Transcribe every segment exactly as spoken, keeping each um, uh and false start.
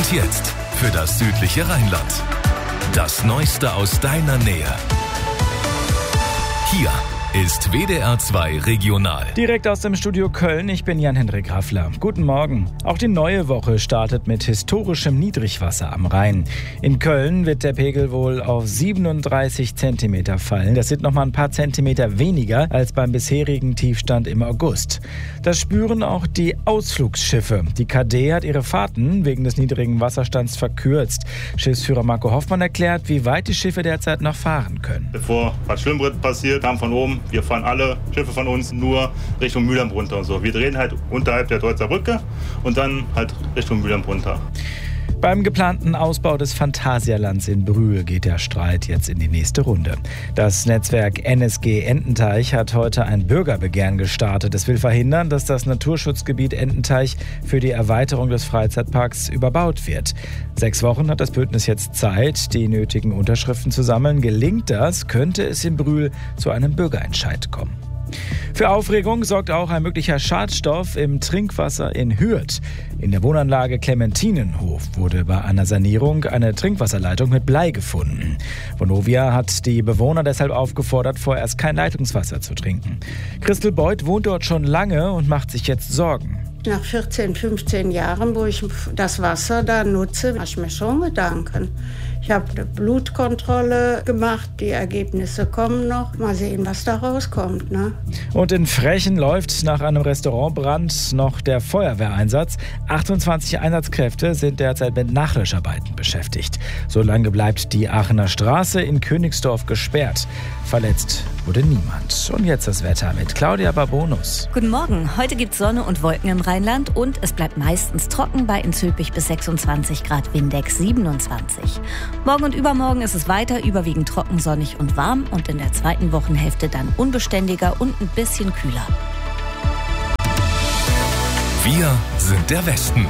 Und jetzt für das südliche Rheinland. Das Neueste aus deiner Nähe. Hier ist W D R zwei Regional. Direkt aus dem Studio Köln, ich bin Jan-Hendrik Raffler. Guten Morgen. Auch die neue Woche startet mit historischem Niedrigwasser am Rhein. In Köln wird der Pegel wohl auf siebenunddreißig Zentimeter fallen. Das sind noch mal ein paar Zentimeter weniger als beim bisherigen Tiefstand im August. Das spüren auch die Ausflugsschiffe. Die K D hat ihre Fahrten wegen des niedrigen Wasserstands verkürzt. Schiffsführer Marco Hoffmann erklärt, wie weit die Schiffe derzeit noch fahren können. Bevor was Schwimmbrett passiert, kam von oben. Wir fahren alle Schiffe von uns nur Richtung Mülheim runter. Und so. Wir drehen halt unterhalb der Deutzer Brücke und dann halt Richtung Mülheim runter. Beim geplanten Ausbau des Phantasialands in Brühl geht der Streit jetzt in die nächste Runde. Das Netzwerk N S G Ententeich hat heute ein Bürgerbegehren gestartet. Es will verhindern, dass das Naturschutzgebiet Ententeich für die Erweiterung des Freizeitparks überbaut wird. Sechs Wochen hat das Bündnis jetzt Zeit, die nötigen Unterschriften zu sammeln. Gelingt das, könnte es in Brühl zu einem Bürgerentscheid kommen. Für Aufregung sorgt auch ein möglicher Schadstoff im Trinkwasser in Hürth. In der Wohnanlage Clementinenhof wurde bei einer Sanierung eine Trinkwasserleitung mit Blei gefunden. Vonovia hat die Bewohner deshalb aufgefordert, vorerst kein Leitungswasser zu trinken. Christel Beuth wohnt dort schon lange und macht sich jetzt Sorgen. Nach vierzehn, fünfzehn Jahren, wo ich das Wasser da nutze, mache ich mir schon Gedanken. Ich habe eine Blutkontrolle gemacht, die Ergebnisse kommen noch. Mal sehen, was da rauskommt, ne? Und in Frechen läuft nach einem Restaurantbrand noch der Feuerwehreinsatz. achtundzwanzig Einsatzkräfte sind derzeit mit Nachlöscharbeiten beschäftigt. Solange bleibt die Aachener Straße in Königsdorf gesperrt. Verletzt wurde niemand. Und jetzt das Wetter mit Claudia Barbonus. Guten Morgen. Heute gibt es Sonne und Wolken im Rheinland und es bleibt meistens trocken bei in Zülpich bis sechsundzwanzig Grad, Windex siebenundzwanzig. Morgen und übermorgen ist es weiter überwiegend trocken, sonnig und warm und in der zweiten Wochenhälfte dann unbeständiger und ein bisschen kühler. Wir sind der Westen.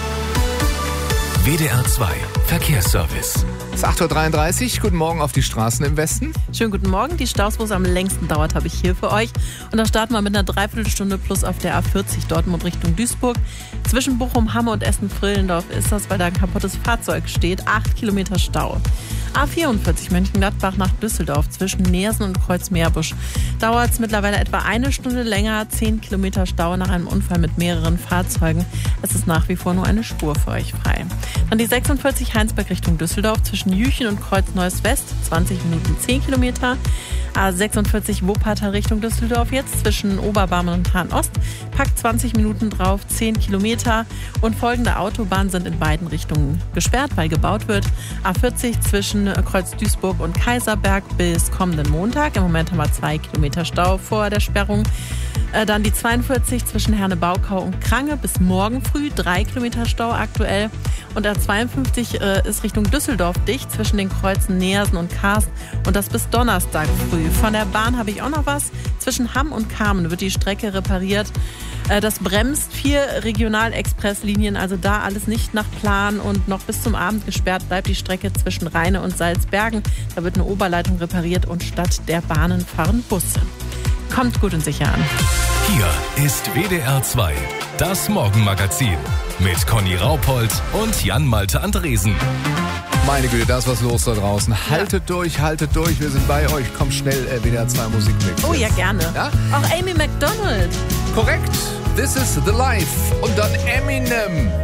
W D R zwei Verkehrsservice. Es ist acht Uhr dreiunddreißig. Guten Morgen auf die Straßen im Westen. Schönen guten Morgen. Die Staus, wo es am längsten dauert, habe ich hier für euch. Und da starten wir mit einer Dreiviertelstunde plus auf der A vierzig Dortmund Richtung Duisburg. Zwischen Bochum, Hamme und Essen-Frillendorf ist das, weil da ein kaputtes Fahrzeug steht. Acht Kilometer Stau. A vierundvierzig Mönchengladbach nach Düsseldorf zwischen Neersen und Kreuzmeerbusch. Dauert es mittlerweile etwa eine Stunde länger. Zehn Kilometer Stau nach einem Unfall mit mehreren Fahrzeugen. Es ist nach wie vor nur eine Spur für euch frei. Dann die sechsundvierzig Heinsberg Richtung Düsseldorf zwischen Jüchen und Kreuz-Neues West. zwanzig Minuten zehn Kilometer. A sechsundvierzig Wuppertal Richtung Düsseldorf jetzt zwischen Oberbarmen und Hahn-Ost. Packt zwanzig Minuten drauf, zehn Kilometer. Und folgende Autobahnen sind in beiden Richtungen gesperrt, weil gebaut wird. A vierzig zwischen Kreuz-Duisburg und Kaiserberg bis kommenden Montag. Im Moment haben wir zwei Kilometer Stau vor der Sperrung. Äh, dann die zweiundvierzig zwischen Herne-Baukau und Krange bis morgen früh. drei Kilometer Stau aktuell. Und A zweiundfünfzig äh, ist Richtung Düsseldorf dicht zwischen den Kreuzen Neersen und Karst. Und das bis Donnerstag früh. Von der Bahn habe ich auch noch was. Zwischen Hamm und Kamen wird die Strecke repariert. Äh, das bremst vier Regionalexpresslinien. Also da alles nicht nach Plan und noch bis zum Abend gesperrt bleibt die Strecke zwischen Rheine und Salzbergen. Da wird eine Oberleitung repariert und statt der Bahnen fahren Busse. Kommt gut und sicher an. Hier ist W D R zwei, das Morgenmagazin mit Conny Raupold und Jan-Malte Andresen. Meine Güte, da ist was los da draußen. Haltet ja. durch, haltet durch. Wir sind bei euch. Kommt schnell äh, W D R zwei Musikmix. Oh ja, gerne. Ja? Auch Amy Macdonald. Korrekt. This is the life. Und dann Eminem.